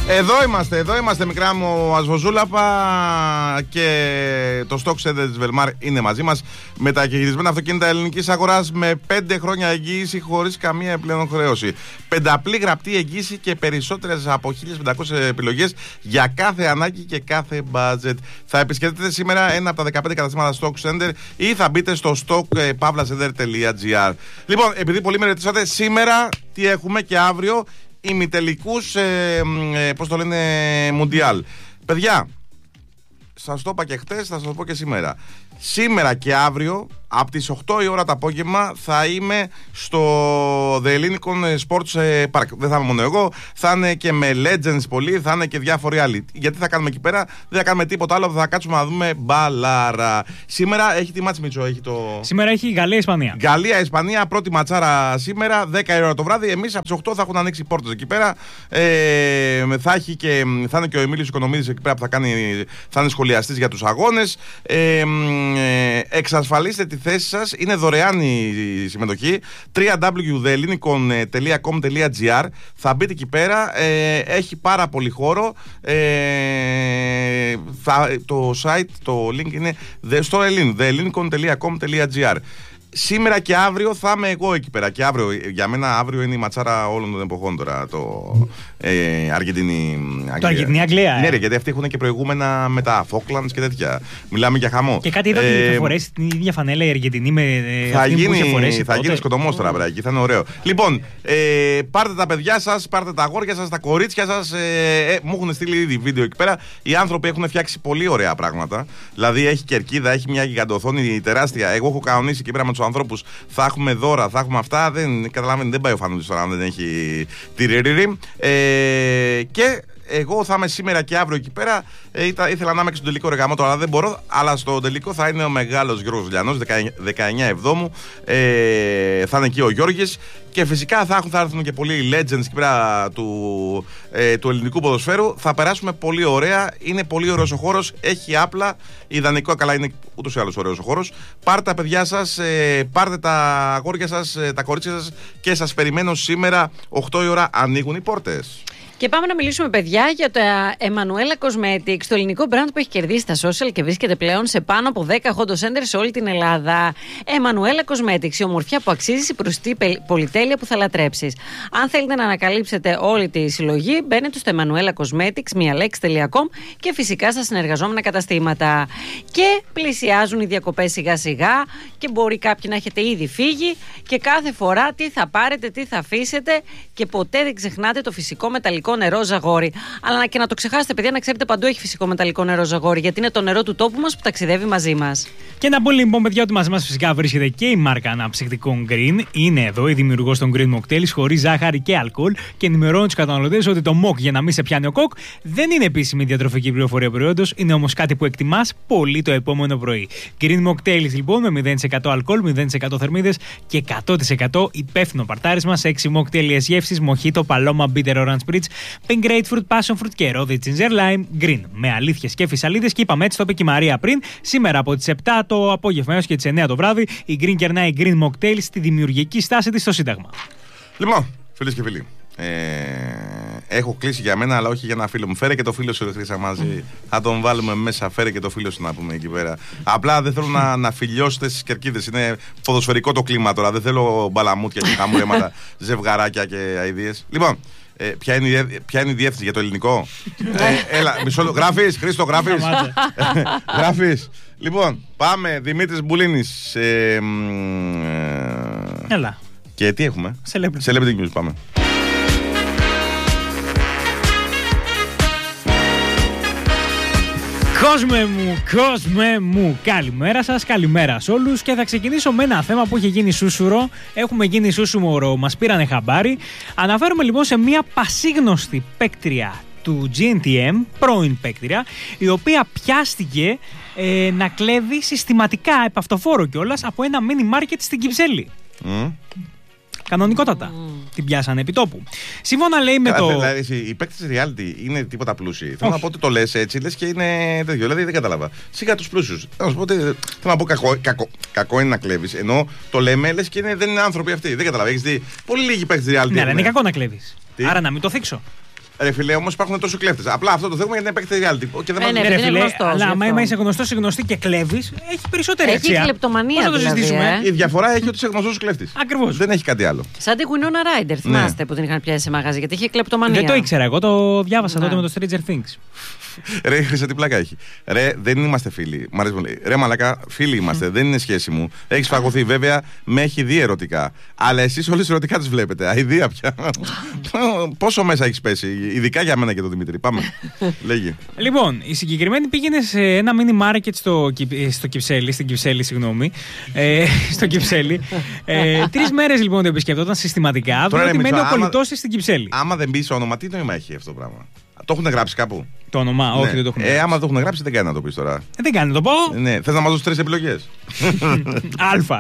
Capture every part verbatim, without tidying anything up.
Εδώ είμαστε, εδώ είμαστε, μικρά μου Ασβοζούλαπα, και το Stock Center της Velmar είναι μαζί μας με τα κεχειρισμένα αυτοκίνητα ελληνικής αγοράς με πέντε χρόνια εγγύηση χωρίς καμία επιπλέον χρέωση. Πενταπλή γραπτή εγγύηση και περισσότερες από χίλιες πεντακόσιες επιλογές για κάθε ανάγκη και κάθε budget. Θα επισκεφτείτε σήμερα ένα από τα δεκαπέντε καταστήματα Stock Center ή θα μπείτε στο stock pavla center τελεία gr. Λοιπόν, επειδή πολλοί με ρωτήσατε, σήμερα τι έχουμε και αύριο ημιτελικούς, ε, ε, πώς το λένε, Μουντιάλ. Παιδιά, σας το είπα και χτες, θα σας το πω και σήμερα. Σήμερα και αύριο, από τις οκτώ η ώρα το απόγευμα, θα είμαι στο The Hellenic Sports Park. Δεν θα είμαι μόνο εγώ, θα είναι και με legends πολλοί, θα είναι και διάφοροι άλλοι. Γιατί θα κάνουμε εκεί πέρα, δεν θα κάνουμε τίποτα άλλο, θα κάτσουμε να δούμε μπαλάρα. Σήμερα έχει τη μάτς, Μίτσο, έχει το... Σήμερα έχει Γαλλία-Ισπανία. Γαλλία-Ισπανία, πρώτη ματσάρα σήμερα, δέκα η ώρα το βράδυ. Εμείς από τις οκτώ θα έχουν ανοίξει οι πόρτες εκεί πέρα. Ε, θα, έχει και, θα είναι και ο Εμίλιος Οικονομίδης εκεί πέρα που θα, κάνει, θα είναι σχολιαστής για τους αγώνες. Ε, ε, εξασφαλίστε τη θέση σας, είναι δωρεάν η συμμετοχή. double-u double-u double-u τελεία the hellenic τελεία com τελεία gr. Θα μπείτε εκεί πέρα, ε, έχει πάρα πολύ χώρο. Ε, θα, το site, το link είναι στο the hellenic τελεία com τελεία gr. Σήμερα και αύριο θα είμαι εγώ εκεί πέρα. Και αύριο, για μένα αύριο είναι η ματσάρα όλων των εποχών τώρα. Το ε, Αργεντινή-Αγγλία. Το Αργεντινή-Αγγλία. Ναι, ρε, γιατί αυτοί έχουν και προηγούμενα με τα Falklands και τέτοια. Μιλάμε για χαμό. Και κάτι είδα ότι ε, θα φορέσει την ίδια φανέλα η Αργεντινή με θα αυτή γίνει, που είχε φορέσει. Θα γίνει σκοτωμός τώρα, βρε, εκεί θα είναι ωραίο. Λοιπόν, ε, πάρτε τα παιδιά σας, πάρτε τα αγόρια σας, τα κορίτσια σας. Ε, ε, μου έχουν στείλει ήδη βίντεο εκεί πέρα. Οι άνθρωποι έχουν φτιάξει πολύ ωραία πράγματα. Δηλαδή έχει κερκίδα, έχει μια γιγαντοθόνη τεράστια. Εγώ έχω κανονίσει εκεί πέρα με τους ανθρώπους, θα έχουμε δώρα, θα έχουμε αυτά. Δεν καταλαβαίνει, δεν πάει ο φανούδης τώρα αν δεν έχει τυριρiri. Ε, και εγώ θα είμαι σήμερα και αύριο εκεί πέρα. Ε, ήθελα να είμαι και στον τελικό ρεγαμό τώρα, δεν μπορώ. Αλλά στο τελικό θα είναι ο μεγάλος Γιώργος Λιανός, δεκαεννιά Εβδόμου. Ε, θα είναι εκεί ο Γιώργης. Και φυσικά θα, έχουν, θα έρθουν και πολλοί legends εκεί πέρα του, ε, του ελληνικού ποδοσφαίρου. Θα περάσουμε πολύ ωραία. Είναι πολύ ωραίος ο χώρος. Έχει άπλα. Ιδανικό, καλά, είναι ούτως ή άλλως ωραίος ο χώρος. Πάρτε τα παιδιά σας, ε, πάρτε τα αγόρια σας, ε, τα κορίτσια σας και σας περιμένω σήμερα οκτώ η ώρα. Ανοίγουν οι πόρτες. Και πάμε να μιλήσουμε, παιδιά, για το Emanuela Cosmetics, το ελληνικό brand που έχει κερδίσει τα social και βρίσκεται πλέον σε πάνω από δέκα hot center σε όλη την Ελλάδα. Emanuela Cosmetics, η ομορφιά που αξίζει, η προστή πολυτέλεια που θα λατρέψεις. Αν θέλετε να ανακαλύψετε όλη τη συλλογή, μπαίνετε στο Emanuela Cosmetics, μία λέξη τελεία com και φυσικά στα συνεργαζόμενα καταστήματα. Και πλησιάζουν οι διακοπές σιγά-σιγά και μπορεί κάποιοι να έχετε ήδη φύγει και κάθε φορά τι θα πάρετε, τι θα αφήσετε και ποτέ δεν ξεχνάτε το φυσικό μεταλλικό νερό Ζαγόρι. Αλλά και να το ξεχάσετε, παιδιά, να ξέρετε, παντού έχει φυσικό μεταλλικό νερό Ζαγόρι, γιατί είναι το νερό του τόπου μας που ταξιδεύει μαζί μας. Και να πω λοιπόν, παιδιά, ότι μαζί μας φυσικά βρίσκεται και η μάρκα αναψυκτικών Green. Είναι εδώ η δημιουργός των Green Mocktails χωρίς ζάχαρη και αλκοόλ και ενημερώνει τους καταναλωτές ότι το Mock για να μην σε πιάνει ο κοκ δεν είναι επίσημη διατροφική πληροφορία προϊόντος, είναι όμως κάτι που εκτιμάς πολύ το επόμενο πρωί. Green Mocktails λοιπόν με μηδέν τοις εκατό αλκοόλ, μηδέν τοις εκατό θερμίδες και εκατό τοις εκατό υπεύθυνο παρτάρισμα σε έξι mocktail γεύσεις, Mojito, Paloma, Bitter Orange Spritz, Pink Grapefruit, Passion Fruit και Rosy Ginger Lime Green. Με αλήθειες και φυσαλίδες, και είπαμε, έτσι το είπε και η Μαρία πριν. Σήμερα από τις επτά το απόγευμα έως και τις εννιά το βράδυ, η Green κερνάει Green Mocktail στη δημιουργική στάση της στο Σύνταγμα. Λοιπόν, φίλες και φίλοι, ε, έχω κλείσει για μένα, αλλά όχι για ένα φίλο μου. Φέρε και το φίλο σου, Χρύσα, μαζί. Θα τον βάλουμε μέσα. Φέρε και το φίλο σου να πούμε εκεί πέρα. Απλά δεν θέλω να, να φιλιώσετε στις κερκίδες. Είναι ποδοσφαιρικό το κλίμα τώρα. Δεν θέλω μπαλαμούτια και χαμουρέματα, ζευγαράκια και αηδίες. Λοιπόν, Ε, ποια, είναι η, ποια είναι η διεύθυνση για το ελληνικό? ε, έλα, μισό λεπτό. Γράφεις, Χρήστο, γράφεις. Γράφεις. Λοιπόν, πάμε. Δημήτρης Μπουλίνης. Ε, ε, έλα. Και τι έχουμε? Celebrity. Celebrity News, πάμε. Κόσμε μου, κόσμε μου, καλημέρα σας, καλημέρα σε όλους και θα ξεκινήσω με ένα θέμα που έχει γίνει σούσουρο, έχουμε γίνει σούσουρο, μας πήρανε χαμπάρι. Αναφέρομαι λοιπόν σε μια πασίγνωστη παίκτρια του τζι εν τι εμ, πρώην παίκτρια, η οποία πιάστηκε ε, να κλέβει συστηματικά επαυτοφόρο κιόλας από ένα μίνι μάρκετ στην Κυψέλη. Mm. Κανονικότατα. Mm. Την πιάσανε επί τόπου. Σύμφωνα λέει με το. Δηλαδή, οι παίκτες reality είναι τίποτα πλούσιοι. Θέλω να πω ότι το λες έτσι, λες και είναι τέτοιο. Δηλαδή δεν κατάλαβα. Σιγά τους πλούσιους. Θέλω να σου πω ότι. Θέλω να πω κακό, κακό, κακό είναι να κλέβεις. Ενώ το λέμε, λες και είναι, δεν είναι άνθρωποι αυτοί. Δεν κατάλαβα. Έχεις δει πολύ λίγοι παίκτες reality. Ναι, αλλά είναι κακό να κλέβεις. Άρα να μην το θίξω. Ρε φιλέ, όμως υπάρχουν τόσοι κλέφτες. Απλά αυτό το θέλουμε γιατί δεν παίχτε reality. Και δεν Ε, μας- ναι, Ρε είναι φίλε, γνωστός, αλλά γι' άμα αυτό. είσαι γνωστός ή γνωστή και κλέβεις, έχει περισσότερη Έχει αξία. κλεπτομανία, Πώς θα το δηλαδή, συζητήσουμε. ε? Η διαφορά έχει ότι είσαι γνωστός κλέφτης. Ακριβώς. Δεν έχει κάτι άλλο. Σαν την Winona Ryder, θυμάστε που την είχαν πιάσει σε μαγαζί γιατί είχε κλεπτομανία. Δεν το ήξερα, εγώ το διάβασα Ναι. τότε με το Stranger Things. Ρε, Χρυσέ, τι πλάκα έχει. Ρε, δεν είμαστε φίλοι. Μ' αρέσει πολύ. Ρε, μαλακά, φίλοι είμαστε. Δεν είναι σχέση μου. Έχει φαγωθεί, βέβαια, με έχει δει ερωτικά. Αλλά εσείς όλες ερωτικά τις βλέπετε. Αηδία πια. Πόσο μέσα έχει πέσει, ειδικά για μένα και τον Δημήτρη. Πάμε. Λέγει. Λοιπόν, η συγκεκριμένη πήγαινε σε ένα mini market στο, Κυ- στο Κυψέλη, στην Κυψέλη, συγγνώμη. Ε, στο Κυψέλη. Ε, Τρεις μέρες λοιπόν το επισκεπτόταν συστηματικά, Τώρα, ρε, διότι μένει Μητσό, ο άμα- κολλητός της στην Κυψέλη. Άμα δεν μπει σε όνομα, τι νόημα έχει αυτό το πράγμα. Το έχουν γράψει κάπου. Το όνομα, όχι, Ναι. δεν το έχουν. Ε, άμα το έχουν γράψει, δεν κάνει να το πει τώρα. Ε, δεν κάνει να το πω. Ναι, θες να μας δώσεις τρεις επιλογές. Αλφα.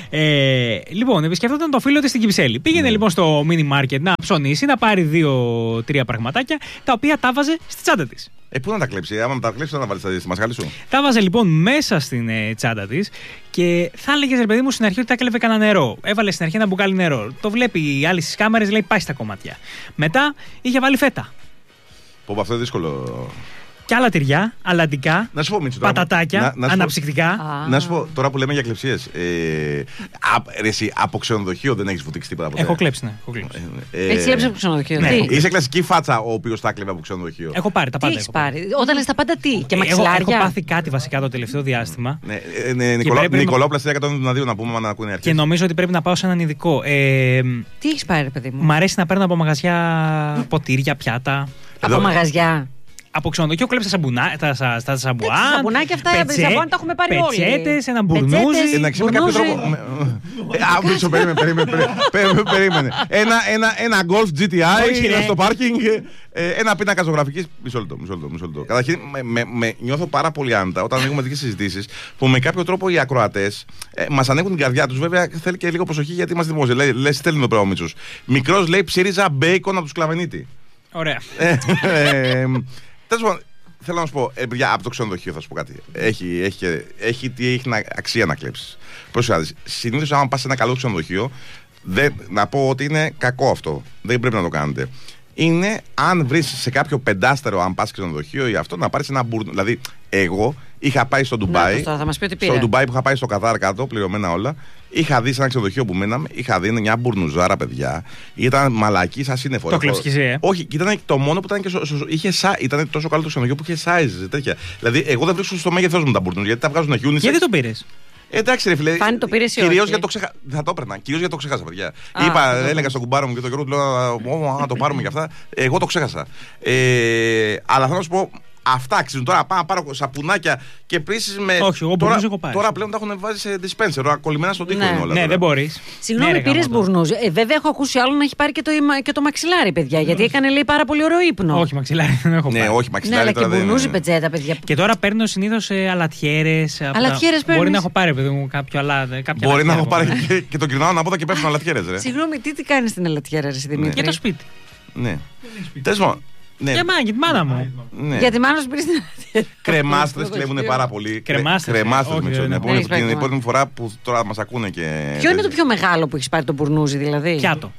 Ε, λοιπόν, επισκεφτόταν το φίλο της στην Κυψέλη. Πήγαινε λοιπόν στο mini market να ψωνίσει, να πάρει δύο-τρία πραγματάκια, τα οποία τα βάζε στη τσάντα της. Ε, πού να τα κλέψει, άμα τα κλέψει, θα τα βάλει στη μασχάλη σου. Τα βάζε λοιπόν μέσα στην ε, τσάντα της και θα έλεγε ρε παιδί μου στην αρχή ότι τα έκλεβε κανένα νερό. Έβαλε στην αρχή ένα μπουκάλι νερό. Το βλέπει η άλλη στις κάμερες, λέει πάει στα κομμάτια. Μετά είχε βάλει φέτα. Πω, πω, αυτό είναι δύσκολο. Και άλλα τυριά, αλαντικά, Να σου πω, Μίτσο, τώρα που- πατατάκια, να- να σου πω- αναψυκτικά. Α. Να σου πω, τώρα που λέμε για κλεψίες. Ε, α, ρε, εσύ, από ξενοδοχείο δεν έχει βουτήξει τίποτα ποτέ. Έχω κλέψει, ναι. Έχω, κλέψει. Ε, Έχει κλέψει από το ξενοδοχείο. ναι. Τι, Είσαι κλασική φάτσα ο οποίο τα κλέβει από ξενοδοχείο. έχω πάρει τα τι πάντα. έχει έχω πάρει. Όταν λες τα πάντα τι. Και Εγώ μαξιλάρια. έχω πάθει κάτι βασικά το τελευταίο διάστημα Ναι, ε, ναι, Νικολό, πρέπει να- Νικολόπλα στη εκατόν δύο να πούμε να ακούνε οι και αρχές. νομίζω ότι πρέπει να πάω σε έναν ειδικό. Ε, Τι έχει πάρει, ρε παιδί μου. μ' αρέσει να παίρνω από μαγαζιά ποτήρια, πιάτα. Από Εδώ- μαγαζιά. Από ξενοδοχείο κλέψα σαμπουná, τα, σα- στα σαμπουάν. Τα σαπουνάκια αυτά, σαμπουάν τα έχουμε πάρει όλοι. Πετσέτες, ένα Πετσέτες. μπουρνούζι. Ε, να ξέρει με κάποιο Μπουρνούζι. τρόπο. με- Ε, Α, Μίτσο, περίμενε, περίμενε. περίμενε, περίμενε. Ένα, ένα, ένα Golf τζι τι άι Όχι, ρε. στο πάρκινγκ, ε, ένα πίνακα ζωγραφικής. Μισό λεπτό, μισό λεπτό, μισό λεπτό. Καταρχήν, με, με, με, νιώθω πάρα πολύ άνετα όταν ανοίγουμε τέτοιες συζητήσεις που με κάποιο τρόπο οι ακροατές ε, μας ανοίγουν την καρδιά τους. Βέβαια, θέλει και λίγο προσοχή γιατί είμαστε δημόσιοι. Λέει, λες, στέλνει το πράγμα ο Μίτσος. Μικρός λέει ψήριζα μπέικον από τους Κλαβενίτη. Ωραία. Ε, ε, Τέλος πάντων, θέλω να σου πω, ε, παιδιά, από το ξενοδοχείο θα σου πω κάτι. Έχει, έχει, και- έχει, τι έχει να, αξία να κλέψεις. Πρόσεχε, συνήθως, άμα πας σε ένα καλό ξενοδοχείο, δεν, να πω ότι είναι κακό αυτό. Δεν πρέπει να το κάνετε. Είναι αν βρεις σε κάποιο πεντάστερο, αν πας ξενοδοχείο ή αυτό, να πάρεις ένα μπουρνο. Δηλαδή, εγώ είχα πάει στο Ντουμπάι. Να, τώρα θα μας πει ότι πήρε. Στο Ντουμπάι που είχα πάει στο Κατάρ κάτω, πληρωμένα όλα. Είχα δει σε ένα ξενοδοχείο που μέναμε, είχα δει μια μπουρνουζάρα, παιδιά. Ήταν μαλακή, σαν σύννεφο. Το κλέψεις και εσύ, ε? Όχι, και ήταν το μόνο που ήταν και. Σο, σο, είχε, ήταν τόσο καλό το ξενοδοχείο που είχε size. Τέτοια. Δηλαδή, εγώ δεν βρίσκω στο μέγεθό μου τα μπουρνουζ, γιατί τα βγάζουν unisex. Γιατί το πήρες? Εντάξει, ρε φίλε. Φάνη, το πήρες ή Κυρίως όχι? γιατί το ξέχασα. Θα το έπαιρνα. Κυρίως γιατί το ξέχασα, παιδιά. Α, Είπα, το έλεγα στον κουμπάρο μου και τον Γιώργο του λέω να το πάρουμε και αυτά. Εγώ το ξέχασα. Ε, αλλά θέλω να σου πω. Αυτά αξίζουν τώρα. Πάω να πάρω σαπουνάκια και επίσης με. Όχι, εγώ τώρα, μπουρνούζ έχω πάρει. τώρα πλέον τα έχουν βάλει σε dispenser. Τώρα κολλημένα στον τοίχο Ναι. είναι όλα. Ναι, τώρα. δεν μπορείς. Συγγνώμη, Ναι, ρε, πήρε γάμο το. μπουρνούζ. Ε, βέβαια, έχω ακούσει άλλον να έχει πάρει και το, είμα- και το μαξιλάρι, παιδιά. Γιατί έκανε, λέει, πάρα πολύ ωραίο ύπνο. Όχι, μαξιλάρι δεν έχω Ναι, πάρει. όχι, Ναι, μαξιλάρι αλλά και τώρα δεν μπουρνούζι είναι. πετζέτα, παιδιά. Και τώρα παίρνω συνήθως ε, αλατιέρες. από τα- Αλατιέρες Μπορεί παίρνεις? να έχω πάρει, παιδί μου, κάποιο άλλα. κάποια Μπορεί να αλατιέρα έχω πάρει έχω και, και τον κυρνάω να πω και πέφτουν αλατιέρες, ρε. Συγγνώμη, τι, τι κάνει στην ελαττιέρα, ρε Δημήτρη. Για το σπίτι. Ναι. Τέλος πάντων. Ναι. Για μάνα, για τη μάνα μου. Ναι. Γιατί μάλλον σου πήρε στην ελαττιέρα. Κρεμάστρες κλέβουν πάρα πολύ. Κρεμάστρες, Κρεμάστρες ε, με όχι, την δεν επόμενη, έχεις πάρει την το επόμενη φορά που τώρα μας ακούνε και. Ποιο είναι το πιο μεγάλο που έχει πάρει το μπουρνούζι, δηλαδή. Πιάτο.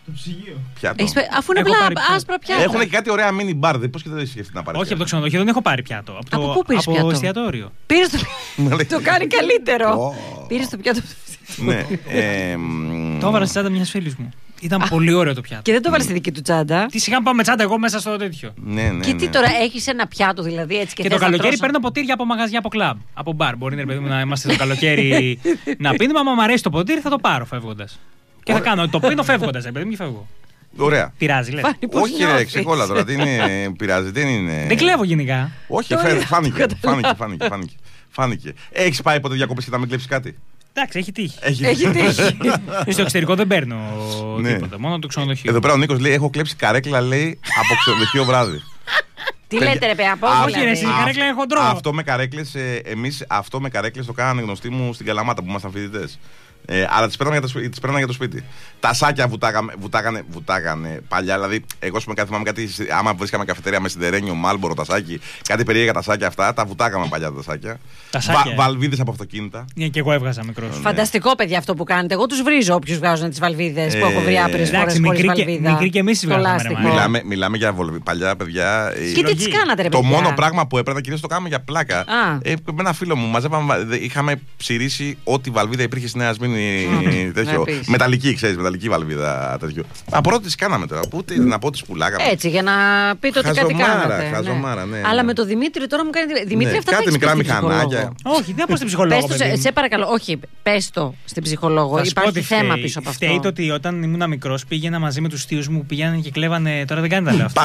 πιάτο. Έχεις πάρει- αφού είναι Έχω απλά πάρει πιάτο. άσπρα πιάτα. Έχουν και κάτι ωραία mini bar. Πώ και δεν έχει σκεφτεί να πάρει. Όχι από το ξενοδοχείο, δεν έχω πάρει πιάτο. Από Από το, πού πήρες από πιάτο? εστιατόριο. Πήρε το. το. Το κάνει καλύτερο. Ω. Πήρε το πιάτο. Ναι. ε, μ, Το έβαλα στη τσάντα μια φίλη μου. Ήταν πολύ ωραίο το πιάτο. Και δεν το βάλει στη δική του τσάντα. Τι σιγά πάμε τσάντα εγώ μέσα στο τέτοιο. Ναι, ναι. Και τι ναι. τώρα, έχει ένα πιάτο δηλαδή έτσι και Και θες το να καλοκαίρι τρως- παίρνω ποτήρια από μαγαζιά, από κλαμπ. Από μπαρ. Μπορεί ρε παιδί μου, να είμαστε το καλοκαίρι να πίνουμε. Αν μου αρέσει το ποτήρι, θα το πάρω φεύγοντα. Και θα κάνω το πίνω φεύγοντα, ρε παιδί μου, και φεύγω. Ωραία. Πειράζει, λε. Φάνη, πώς Όχι, ρε, νιώθεις? ξεκόλα τώρα. Τι είναι, πειράζει, δεν είναι. Δεν κλέβω γενικά. Όχι, Το φε- είδα, φάνηκε. το Φάνηκε, φάνηκε, φάνηκε. Φάνηκε. Έχει πάει ποτέ διακοπές και να μην κλέψει κάτι. Εντάξει, έχει τύχει. Έχει τύχει. Στο εξωτερικό δεν παίρνω Ναι. τίποτα. Μόνο το ξενοδοχείο. Εδώ πέρα ο Νίκος λέει: έχω κλέψει καρέκλα, λέει, από ξενοδοχείο βράδυ. Τι λέτε, ρε παιδιά, από Α, όλα, όχι, ρε, εσύ, δηλαδή. η καρέκλα είναι χοντρό. Αυτό με καρέκλες, ε, εμείς αυτό με καρέκλες το κάνανε γνωστοί μου στην Καλαμάτα που ήμασταν φοιτητές. Ε, αλλά τις παίρνανε για το σπίτι. Τα σάκια βουτάγαμε, βουτάγανε, βουτάγανε παλιά. Δηλαδή, εγώ σου με θυμάμαι κάτι. Άμα βρίσκαμε καφετέρια με Σιντερένιο, Μάλμπορο, τα σάκι, κάτι περίεργα τα σάκια αυτά, τα βουτάγαμε παλιά τα σάκια. Τα σάκια. Βα, βαλβίδες από αυτοκίνητα. Ναι, και εγώ έβγαζα μικρό. Ναι. Φανταστικό, παιδιά, αυτό που κάνετε. Εγώ τους βρίζω όποιους βγάζουν τις βαλβίδες ε, που έχω βρει άπειρες φορές χωρίς βαλβίδα. Μικρή και εμείς τις βγάζουμε. Μιλάμε, μιλάμε για βολβί, παλιά παιδιά. Και τι τις κάνατε, ρε παιδιά. Το μόνο πράγμα που έπρεπε κυρίως το κάνουμε για πλάκα. Ε, με ένα φίλο μου μαζεύαμε, είχαμε ψηρίσει ό,τι βαλβίδα υπήρχε στη Νέα Σμήνη. Τέτοιο. Μεταλλική, ξέρεις, μεταλλική βαλβίδα τέτοιο. Από πρώτη τις κάναμε τώρα. Ούτε να πω τις πουλάγαμε. Έτσι, για να πείτε ότι κάτι κάνατε. Χαζομάρα, ναι. Αλλά με το Δημήτρη τώρα μου κάνει. Δημήτρη, αυτά κάτι μικρά μηχανάκια. Όχι, δεν πάω στην ψυχολόγο. Σε παρακαλώ, όχι, πες το στην ψυχολόγο. Υπάρχει θέμα πίσω από αυτό. Φταίει το ότι όταν ήμουν μικρός πήγαινα μαζί με τους θείους μου, πηγαίνανε και κλέβανε. Τώρα δεν κάνει τα λέω αυτά.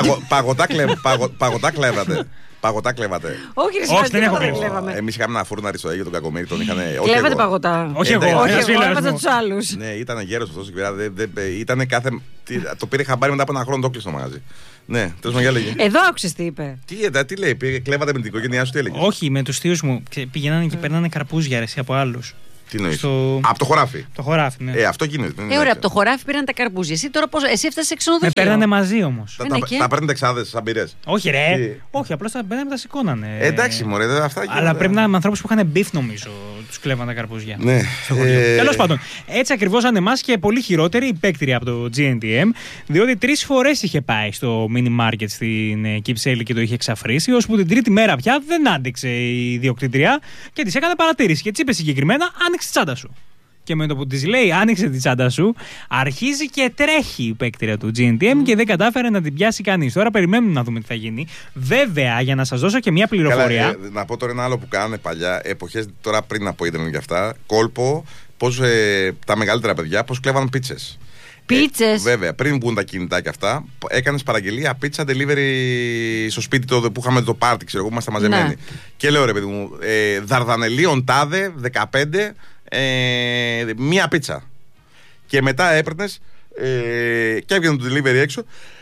Παγωτά κλέβατε. Παγωτά κλέβατε. Όχι, όχι, δεν έχω κλέβει. Εμείς είχαμε ένα φούρνο αριστοάγιο τον Κακομοίρη, τον είχαν. Κλέβατε παγωτά. Όχι εγώ, όχι εγώ, έβαζα τους άλλους. Ναι, ήταν γέρος αυτός. Ήταν κάθε. Το πήρε χαμπάρι μετά από ένα χρόνο, το κλείστο μαγαζί. Ναι, τέλος μου, για λέγε. Εδώ άκουσες τι είπε. Τι, τι λέει, κλέβατε με την οικογένειά σου, τι έλεγε. Όχι, με τους θείους μου πηγαίνανε και παίρνανε καρπούζια αρέσει από άλλους. Τι νοείς? Στο... Από το χωράφι. Το χωράφι, ναι. Ε, αυτό γίνεται. Ε, ωραία, από το χωράφι πήραν τα καρπούζια. Εσύ τώρα πώς. Εσύ έφτασες σε ξενοδοχείο. Με παίρνανε μαζί όμως. Τα, τα, τα παίρνετε εξάδες, σαν πυρές. Όχι, ρε. Τι? Όχι, απλώς τα παίρνανε, τα σηκώνανε. Ε, εντάξει, μωρέ, δε, αυτά. Αλλά πρέπει να είναι με ανθρώπους που είχαν μπιφ, νομίζω. Τους κλέβαν τα καρπούζια. Ναι. Ε... Τέλος πάντων, έτσι ακριβώς σαν εμάς και πολύ χειρότερη η παίκτρια από το τζι εν τι εμ, διότι τρεις φορές είχε πάει στο mini market στην Κυψέλη και το είχε εξαφρίσει, ώσπου την τρίτη μέρα πια δεν άντεξε η ιδιοκτήτρια και της έκανε παρατήρηση και της είπε συγκεκριμένα: άνοιξε τη τσάντα σου. Και με το που της λέει άνοιξε τη τσάντα σου, αρχίζει και τρέχει η παίκτρια του τζι εν τι εμ mm. και δεν κατάφερε να την πιάσει κανείς. Τώρα περιμένουμε να δούμε τι θα γίνει. Βέβαια, για να σας δώσω και μια πληροφορία. Καλά, ε, να πω τώρα ένα άλλο που κάνανε παλιά, εποχές τώρα πριν από ίντερνετ και αυτά, κόλπο, πώς ε, τα μεγαλύτερα παιδιά, πώς κλέβαν πίτσες. Πίτσες. Ε, βέβαια, πριν βγουν τα κινητά και αυτά, έκανες παραγγελία πίτσα delivery στο σπίτι το, που είχαμε το πάρτι, ξέρω εγώ, ήμασταν μαζεμένοι. Ναι. Και λέω ρε παιδί μου, ε, Δαρδανελίων τάδε, δεκαπέντε. Ε, μία πίτσα. Και μετά έπαιρνες ε, και έβγαινε το delivery έξω.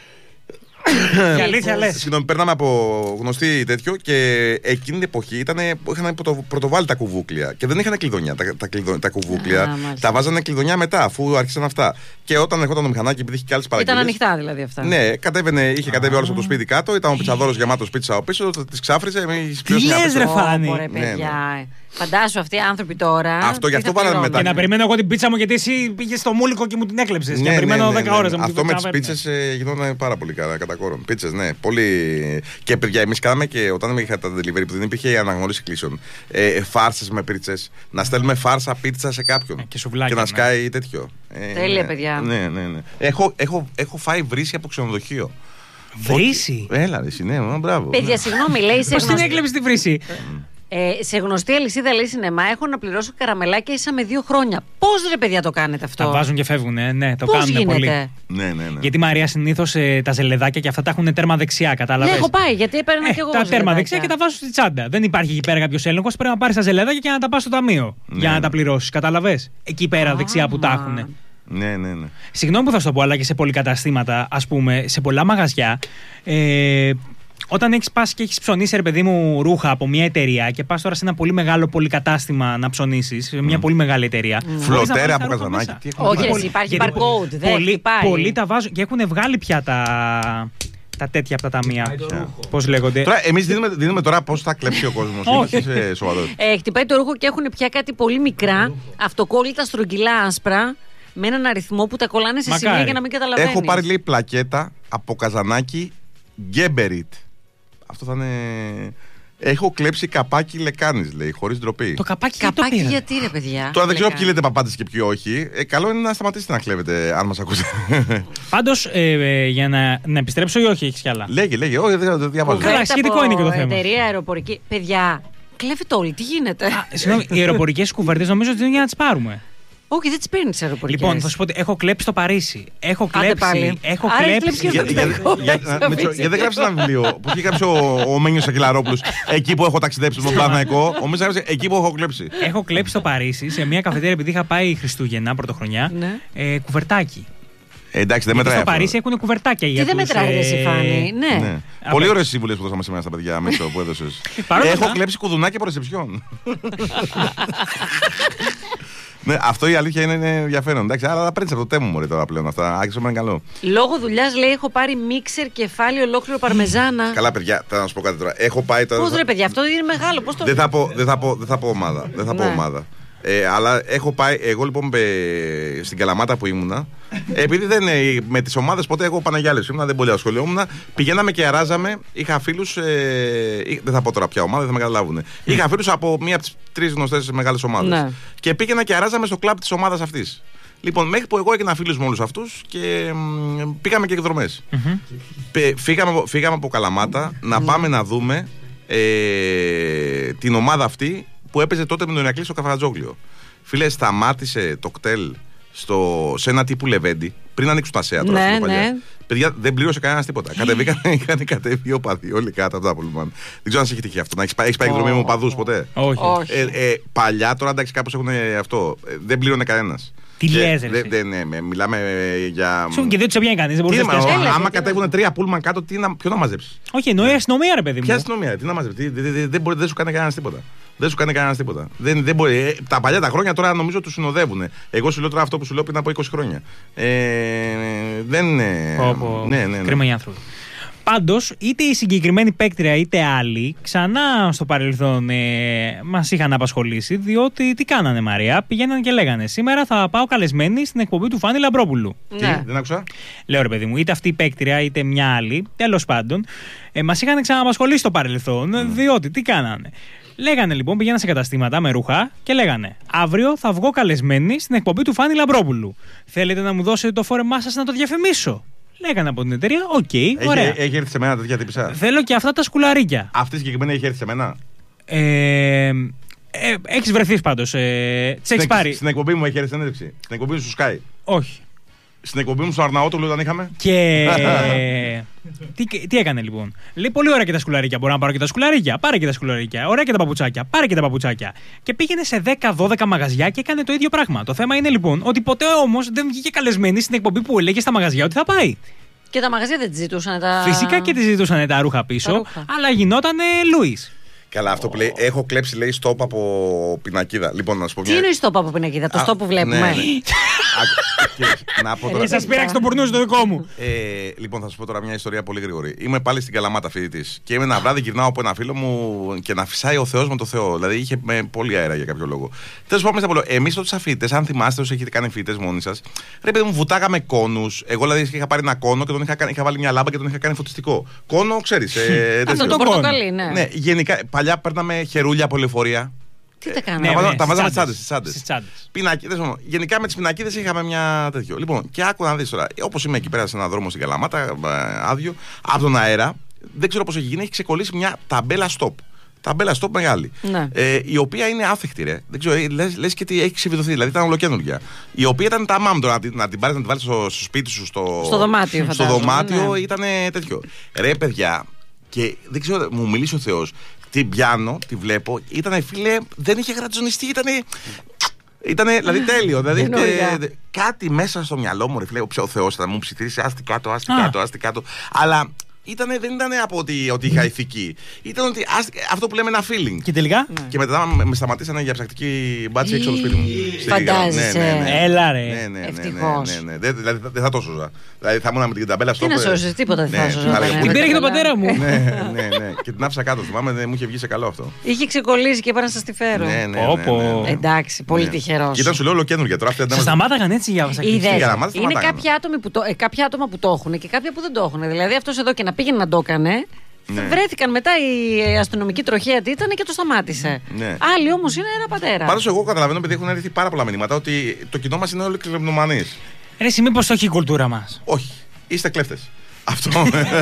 Για αλήθεια λες. Συγγνώμη, παίρναμε από γνωστή τέτοιο και εκείνη την εποχή ήταν, είχαν πρωτοβάλει τα κουβούκλια και δεν είχαν κλειδονιά. Τα, τα, κλειδο, τα κουβούκλια Α, τα βάζανε κλειδονιά μετά, αφού άρχισαν αυτά. Και όταν ερχόταν το μηχανάκι, επειδή είχε και άλλες παραγγελίες. Ήταν ανοιχτά δηλαδή αυτά. Ναι, κατέβαινε, είχε κατέβει όλος από το σπίτι κάτω, ήταν ο πιτσαδόρος γεμάτος πίτσα από πίσω, τη ξάφριζε. Τι λες, ρε Φάνη. Φαντάσου αυτοί οι άνθρωποι τώρα. Αυτό γι' αυτό βάλανε μετά. Και να περιμένω εγώ την πίτσα μου γιατί εσύ πήγες στο μούλικο και μου την έκλεψες. Και να περιμένω δέκα ώρες. Αυτό με τις πίτσες γινόταν πάρα πολύ καλά, κατά κόρον. Πίτσες, ναι, πολύ. Και παιδιά, εμείς κάναμε και όταν είχα τα delivery που δεν υπήρχε η αναγνώριση κλήσεων. Ε, φάρσες με πίτσες. Να στέλνουμε φάρσα πίτσα σε κάποιον. Ε, και σουβλάκι, και να ναι. σκάει τέτοιο. Ε, Τέλεια, ναι, παιδιά. Ναι, ναι, ναι. Έχω, έχω, έχω φάει βρύση από ξενοδοχείο. Βρύση? Έλα, ρε, ναι, μπράβο. Παιδιά, συγγνώμη, λέει σε. Πώς την έκλεψε τη βρύση? Ε, σε γνωστή αλυσίδα λέει σινεμά έχω να πληρώσω καραμελάκια ίσα με δύο χρόνια. Πώς ρε παιδιά το κάνετε αυτό? Τα βάζουν και φεύγουν, ε, ναι, το Πώς κάνουν γίνεται? πολύ. Ναι, ναι, ναι. Γιατί Μαρία συνήθως ε, τα ζελεδάκια και αυτά τα έχουν τέρμα δεξιά, κατάλαβες. Ναι, έχω πάει, γιατί έπαιρνα ε, και εγώ. Τα τέρμα δεξιά και τα βάζω στη τσάντα. Δεν υπάρχει εκεί πέρα κάποιο έλεγχο. Πρέπει να πάρει τα ζελεδάκια και να τα πα στο ταμείο. Ναι. Για να τα πληρώσει, κατάλαβες. Εκεί πέρα Α, δεξιά που τα έχουν. Ναι, ναι, ναι. Συγγνώμη που θα σου το πω, αλλά και σε πολυκαταστήματα, ας πούμε, σε πολλά μαγαζιά. Ε, Όταν έχεις πάσει και έχεις ψωνίσει, ρε παιδί μου, ρούχα από μια εταιρεία και πας τώρα σε ένα πολύ μεγάλο πολυκατάστημα να ψωνίσεις, σε μια mm. πολύ μεγάλη εταιρεία. Mm. Φλωτέρα από καζανάκι. Όχι, εσύ, υπάρχει barcode. Πολλοί, πολλοί τα βάζουν και έχουν βγάλει πια τα, τα τέτοια από τα ταμεία. Πώς λέγονται. Τώρα, εμείς δίνουμε, δίνουμε τώρα πώς θα κλέψει ο κόσμος. Όχι. ε, χτυπάει το ρούχο και έχουν πια κάτι πολύ μικρά, αυτοκόλλητα στρογγυλά άσπρα. Με έναν αριθμό που τα κολλάνε σε σημεία για να μην καταλαβαίνεις. Έχω πάρει λέει πλακέτα από καζανάκι Γκέμπεριτ. Αυτό θα είναι. Έχω κλέψει καπάκι λεκάνης, λέει, χωρίς ντροπή. Το καπάκι, καπάκι το γιατί, ρε παιδιά. Τώρα δεν ξέρω ποιοι λέτε παπάντες και ποιοι όχι. Ε, καλό είναι να σταματήσετε να κλέβετε, αν μας ακούσετε. Πάντως, ε, ε, για να, να επιστρέψω ή όχι, έχεις κι άλλα. Λέγε, λέγε. Όχι, δεν δε, διαβάζω. Καλά, σχετικό είναι και το θέμα. Εταιρεία αεροπορική. Παιδιά, κλέβετε όλοι, τι γίνεται. Α, συγγνώμη, οι αεροπορικές κουβέρτες νομίζω ότι είναι για να τις πάρουμε. Όχι, δεν τις παίρνεις αεροπορικές. Λοιπόν, θα σου πω ότι έχω κλέψει στο Παρίσι. Έχω κλέψει. Έχω Άρα κλέψει. Γιατί δεν γράψει ένα βιβλίο που έχει γράψει ο Μένιος Αγγελαρόπουλος εκεί που έχω ταξιδέψει στον Παναθηναϊκό. Ο Μένιος έγραψε εκεί που έχω κλέψει. Έχω κλέψει στο Παρίσι σε μια καφετέρια επειδή είχα πάει Χριστούγεννα πρωτοχρονιά. Ε, κουβερτάκι. Ε, εντάξει, δεν μετράει. Στο Παρίσι έχουν κουβερτάκια για τους... Τι δεν μετράει, εσύ Φάνη. Ναι. ναι. Πολύ ωραίες σύμβουλες που δώσαμε σήμερα στα παιδιά, Μίτσο, που έδωσες. Έχω κλέψει κουδουνάκια από ρεσεψιόν. Ναι, αυτό η αλήθεια είναι, είναι ενδιαφέρον. Εντάξει, αλλά παίρνει από το τέμου μου τώρα πλέον αυτά. Άρχισε να είναι καλό. Λόγω δουλειά λέει: έχω πάρει μίξερ κεφάλι ολόκληρο παρμεζάνα. Καλά, παιδιά, θα να σου πω κάτι τώρα. Έχω πάει τώρα. Πώ ρε, παιδιά, αυτό είναι μεγάλο. Πώς το... Δεν θα πω, δεν θα πω, δεν θα πω ομάδα. Δεν θα Ναι. πω ομάδα. Ε, αλλά έχω πάει, εγώ λοιπόν πε, στην Καλαμάτα που ήμουνα, επειδή δεν, ε, με τις ομάδες ποτέ εγώ Παναγιάλης ήμουνα, δεν πολύ ασχολιόμουν, πηγαίναμε και αράζαμε, είχα φίλους, ε, δεν θα πω τώρα ποια ομάδα, δεν θα με καταλάβουν. Είχα φίλους από μία από τις τρεις γνωστές μεγάλες ομάδες. Ναι. Και πήγαινα και αράζαμε στο κλαμπ της ομάδας αυτής. Λοιπόν, μέχρι που εγώ έκανα φίλους με όλους αυτούς και μ, πήγαμε και εκδρομές. Mm-hmm. Πε, φύγαμε, φύγαμε από Καλαμάτα να πάμε να δούμε ε, την ομάδα αυτή που έπαιζε τότε με τον Ηρακλή στο Καφαρατζόγλιο. Φίλε, σταμάτησε το κτέλ στο, σε ένα τύπου Λεβέντη πριν ανοίξουν τα ΣΕΑ τώρα. Ναι, παλιά. ναι. Παιδιά, δεν πλήρωσε κανένα τίποτα. Κατεβήκαν, είχαν κατέβει οπαδοί όλοι κάτω από τα πουλμάν. Δεν ξέρω αν σε έχει τύχει αυτό. Να έχει πάει, έχεις πάει εκδρομή με οπαδού ποτέ. Όχι. Όχι. Ε, ε, παλιά τώρα εντάξει, κάπως έχουν αυτό. Ε, δεν πλήρωνε κανένα. Τι λες, ρε, εσύ. Ναι, ναι, μιλάμε ε, για. Σου και δεν του έπιανε κανεί. Δεν Τι μπορούσε είναι, να μα, πιάσει. άμα κατέβουν τρία πούλμαν κάτω, τι να, ποιο να μαζέψει. Όχι, εννοεί αστυνομία, ρε παιδί μου. Ποια αστυνομία, τι να μαζέψει. Δεν, δεν, δεν, μπορεί- δεν σου κάνει κανένα τίποτα. Δεν σου κάνει κανένα τίποτα. Δεν, δεν μπορεί. Ε, τα παλιά τα χρόνια τώρα νομίζω του συνοδεύουν. Εγώ σου λέω τώρα αυτό που σου λέω πριν από είκοσι χρόνια. Ε, δεν είναι. Πω, πω. Ναι, ναι, ναι. Κρίμα οι άνθρωποι. Πάντως, είτε η συγκεκριμένη παίκτρια είτε άλλοι, ξανά στο παρελθόν ε, μας είχαν απασχολήσει, διότι τι κάνανε, Μαρία, πηγαίνανε και λέγανε: σήμερα θα πάω καλεσμένη στην εκπομπή του Φάνη Λαμπρόπουλου. Τι, Ναι. δεν άκουσα. Λέω ρε παιδί μου, είτε αυτή η παίκτρια είτε μια άλλη, τέλος πάντων, ε, μας είχαν ξαναπασχολήσει στο παρελθόν, διότι τι κάνανε. Λέγανε λοιπόν, πήγαιναν σε καταστήματα με ρούχα και λέγανε: αύριο θα βγω καλεσμένη στην εκπομπή του Φάνη Λαμπρόπουλου. Θέλετε να μου δώσετε το φόρεμά σας να το διαφημίσω? Λέγανε από την εταιρεία: οκ, Έχει, ωραία. έχει έρθει σε μένα τέτοια τύπησα. Θέλω και αυτά τα σκουλαρίκια. Αυτή συγκεκριμένη έχει έρθει σε μένα. Ε, ε, έχεις βρεθεί πάντως. Ε, τις έχεις Στην, πάρει. στην εκπομπή μου έχει έρθει συνέντευξη. Στην εκπομπή σου Sky. Όχι. Στην εκπομπή μου στο Αρναότουλο όταν είχαμε. Και. τι, τι έκανε λοιπόν. Λέει: πολύ ωραία και τα σκουλαρίκια. Μπορώ να πάρω και τα σκουλαρίκια. Πάρε και τα σκουλαρίκια. Ωραία και τα παπουτσάκια. Πάρε και τα παπουτσάκια. Και πήγαινε σε δέκα δώδεκα μαγαζιά και έκανε το ίδιο πράγμα. Το θέμα είναι λοιπόν ότι ποτέ όμως δεν βγήκε καλεσμένη στην εκπομπή που έλεγε στα μαγαζιά ότι θα πάει. Και τα μαγαζιά δεν τη ζητούσαν τα. Φυσικά και τη ζητούσαν τα ρούχα πίσω, Τα ρούχα. αλλά γινότανε Λούις. Καλά, αυτό που λέει. Έχω κλέψει, λέει, στόπ από πινακίδα. Λοιπόν, να σου πω Τι μια. είναι η στόπ από πινακίδα, το Α, στόπ που βλέπουμε. ναι. Άκου, κύριε, να πω τώρα. Και σας πήραξε το πουρνούζι το δικό μου. Ε, λοιπόν, θα σα πω τώρα μια ιστορία πολύ γρήγορη. Είμαι πάλι στην Καλαμάτα φοιτητή. Και είμαι ένα βράδυ, γυρνάω από ένα φίλο μου και να φυσάει ο Θεό με το Θεό. Δηλαδή είχε με πολύ αέρα για κάποιο λόγο. Τέλο πάντων, στα πολλό. Εμεί τότε σαν φοιτητέ, αν θυμάστε, όσοι έχετε κάνει φοιτητέ μόνοι σα, ρε παιδί μου, βουτάγαμε κόνου. Εγώ δηλαδή είχα πάρει ένα κόνο και τον είχα, κάνει- είχα βάλει μια λάμπα και τον είχα κάνει φωτιστικό. Κόνο, ξέρει. Ε, Αυτό τέτοιο. το πορτοκαλί, ναι. Ναι, γενικά παλιά παίρναμε χερούλια από λεωφορεία. Τι τα Ναι, κάναμε. Τα βάζαμε- ναι, τα βάζαμε στις στις τσάντες, Στις στις τσάντες. Πινακίδες, μόνο. Γενικά με τις πινακίδες είχαμε μια τέτοιο. Λοιπόν, και άκου να δεις τώρα, όπως είμαι εκεί πέρα σε έναν δρόμο στην Καλαμάτα, ε, άδειο, από τον αέρα, δεν ξέρω πώς έχει γίνει, έχει ξεκολλήσει μια ταμπέλα stop. Ταμπέλα stop μεγάλη. Ναι. Ε, η οποία είναι άθεκτη, ρε. Δεν ξέρω, ε, λες, λες και τι έχει ξεβιδωθεί. Δηλαδή ήταν ολοκένουργια. Η οποία ήταν τα μάμ τώρα, να, την- να την πάρει να την βάλει στο, στο σπίτι σου, στο, Στο δωμάτιο, στο φαντάζομαι, δωμάτιο ναι. ήταν τέτοιο. Ρε, παιδιά, και δεν ξέρω, μου μιλήσει ο Θεός. Την πιάνω, τη βλέπω, ήτανε φίλε, δεν είχε γρατζονιστεί, ήτανε. Ήτανε, δηλαδή τέλειο. Δηλαδή, Καινούργια. ε, κάτι μέσα στο μυαλό μου, ρε φίλε, ο Θεός θα μου ψιθυρίσει, άστι κάτω, άστι Α. κάτω, άστι κάτω. Αλλά ήτανε, δεν ήταν από ότι, ότι είχα ηθική. Ήταν ότι άστι, αυτό που λέμε ένα feeling. Και τελικά. Και μετά με, με σταματήσανε για ψακτική μπάτση έξω από το σπίτι μου. Στη Φαντάζεσαι. Ρήγα. Ναι, ναι, ναι. Έλα ρε. Ναι, ναι, ναι, ναι, Ευτυχώς. ναι, ναι. Δεν, δηλαδή δεν θα το σώζα. Δηλαδή θα ήμουν με την ταμπέλα στο Τι να όπε. σώσεις, τίποτα δεν θα Ναι, σώζονταν, θα έλεγα, ε. Την πήρε και τον Καλά. πατέρα μου. Ναι, ναι, ναι. Και την άφησα κάτω. Θυμάμαι, δεν μου είχε βγει σε καλό αυτό. Είχε ξεκολλήσει και είπα να σα τη φέρω. Ναι, ναι. Πω, ναι, ναι, πω. ναι. Εντάξει, πολύ Ναι. τυχερό. Και ήταν σου λέω ολοκένουργια τώρα. Αυτή Σε ήταν. σταμάταγαν έτσι για βασακή. Είδες, Καλαμάτα είναι σταματάγανε. κάποια, άτομοι που το, ε, κάποια άτομα που το έχουν και κάποια που δεν το έχουν. Δηλαδή αυτό εδώ και να πήγαινε να το έκανε. Ναι. Βρέθηκαν μετά η ε, αστυνομική τροχέα τι ήταν και το σταμάτησε. Ναι. Άλλοι όμω είναι ένα πατέρα. Πάντω, εγώ καταλαβαίνω επειδή έχουν έρθει πάρα πολλά μηνύματα ότι το κοινό μα είναι όλοι κλεινομανεί. Ρε, εσύ μήπως το έχει η κουλτούρα μας. Όχι. Είστε κλέφτε. Αυτό.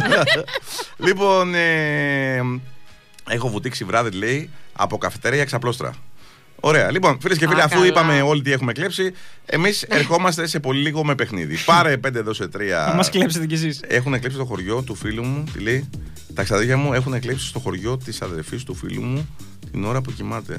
Λοιπόν, ε, έχω βουτήξει βράδυ, λέει, από καφετέρια για ξαπλώστρα. Ωραία. Λοιπόν, φίλες και φίλοι, Α, αφού καλά. είπαμε όλοι τι έχουμε κλέψει, εμείς ερχόμαστε σε πολύ λίγο με παιχνίδι. Πάρε πέντε δώσε τρία. Θα μας κλέψετε κι εσείς. Έχουν κλέψει στο χωριό του φίλου μου, τι λέει. Τα ξαδέρφια μου έχουν κλέψει στο χωριό της αδερφής του φίλου μου την ώρα που κοιμάται.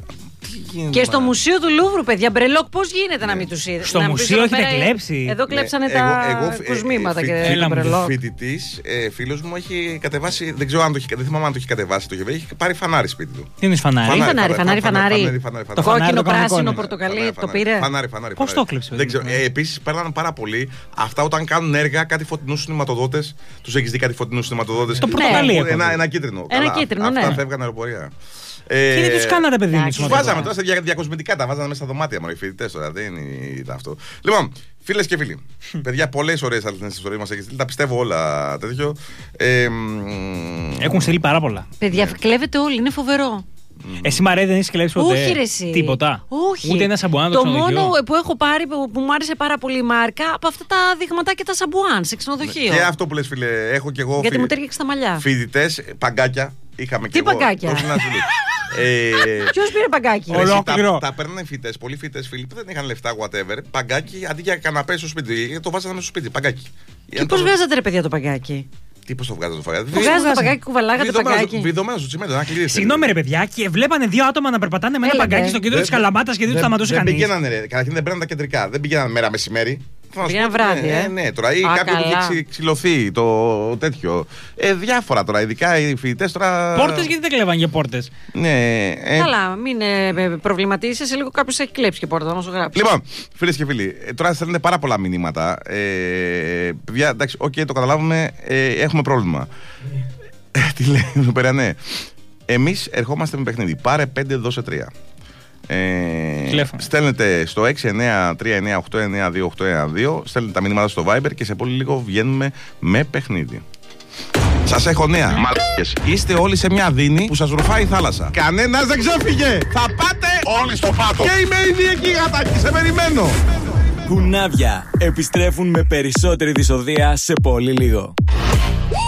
Και στο μουσείο του Λούβρου, παιδιά, μπρελόκ, πώς γίνεται να μην τους είδε. Στο μουσείο έχετε κλέψει. Εδώ κλέψανε τα κοσμήματα και τα μπρελόκ. Φοιτητής, φίλος μου, έχει κατεβάσει, δεν ξέρω αν το έχει, δεν θυμάμαι αν το έχει κατεβάσει το έχει πάρει φανάρι σπίτι του. Τι είναι φανάρι? Φανάρι, φανάρι. Το κόκκινο, πράσινο, πορτοκαλί, το πήρε. Φανάρι, φανάρι. Πώς το κλέψε? Επίσης, παίρνανε πάρα πολύ αυτά όταν κάνουν έργα, κάτι φωτεινούς σινηματοδότες. Τους έχεις δει κάτι φωτεινούς σινηματοδότες? Το πορτοκαλί. Ένα κίτρινο. Ένα κίτρινο, ναι. Αυτά φεύγαν αεροπορία. Ε, τι τους κάνατε, παιδί μου? Τους βάζαμε τώρα στα διακοσμητικά, τα βάζανε μέσα στα δωμάτια μου οι φοιτητές τώρα. Δεν ήταν αυτό. Λοιπόν, φίλες και φίλοι, παιδιά, πολλές ωραίες αληθινές ιστορίες μας έχει στείλει. Τα πιστεύω όλα τέτοιο. Ε, Έχουν στείλει πάρα πολλά. Παιδιά, κλέβετε όλοι, είναι φοβερό. Εσύ Μαρέ δεν έχεις κλέψει ποτέ? Όχι, ρε, εσύ. Τίποτα. Όχι. Ούτε ένα σαμπουάν το Το ξενοδοχείο? μόνο που έχω πάρει που, που μου άρεσε πάρα πολύ η μάρκα από αυτά τα δειγματάκια τα σαμπουάν σε ξενοδοχείο. Και αυτό που λες, φίλε, έχω και εγώ. Γιατί μου τέριαξε τα μαλλιά. Φοιτητές, παγκάκια. Είχαμε Τι και εγώ. παγκάκια? ε, Ποιος πήρε παγκάκι? Τα, τα παίρνανε φοιτητές, πολλοί φοιτητές φίλοι που δεν είχαν λεφτά, whatever. Παγκάκι αντί για καναπέ στο σπίτι. Το βάζανε στο σπίτι, παγκάκι. Και πώς βγάζατε, ρε παιδιά, το παγκάκι? Τι, πώς το βγάζατε το παγκάκι? Που βγάζατε το παγκάκι, κουβαλάγατε το παγκάκι. Βιδωμένο στο τσιμέντο, ένα κλειδί. Συγγνώμη, ρε παιδιά, και βλέπανε δύο άτομα να περπατάνε με ένα παγκάκι στο κέντρο της Καλαμάτας και δεν τους σταματούσε κανείς. Δεν πηγαίνανε, ρε. Καταρχήν δεν παίρνανε τα κεντρικά. Δεν πηγαίνανε μέρα μεσημέρι. Πήγαινε βράδυ, ε. ε. Ναι, τώρα. Ή κάποιον που είχε ξυλωθεί το τέτοιο. Ε, διάφορα τώρα. Ειδικά οι φοιτητές τώρα. Πόρτες, γιατί δεν κλέβαν για πόρτες? Ναι. Ε... Καλά, μην ε, προβληματίζεσαι. Σε λίγο κάποιος έχει κλέψει και πόρτα, θα μας το γράψει. Λοιπόν, φίλες και φίλοι, τώρα στέλνετε πάρα πολλά μηνύματα. Ε, παιδιά, εντάξει, οκ, okay, το καταλάβουμε. Ε, έχουμε πρόβλημα. Τι λέει εδώ πέρα, ναι. Εμείς ερχόμαστε με παιχνίδι. Πάρε πέντε, δώσε τρία. Ε, στέλνετε στο έξι εννιά τρία εννιά οκτώ εννιά δύο οκτώ ένα δύο, στέλνετε τα μηνύματα στο Viber και σε πολύ λίγο βγαίνουμε με παιχνίδι. Σας έχω νέα, μαλάκες. Είστε όλοι σε μια δίνη που σας ρουφάει η θάλασσα. Κανένας δεν ξέφυγε. Θα πάτε όλοι στο πάτο. Και είμαι ήδη εκεί, γατάκι, σε περιμένω. Κουνάβια επιστρέφουν με περισσότερη δυσοδεία σε πολύ λίγο.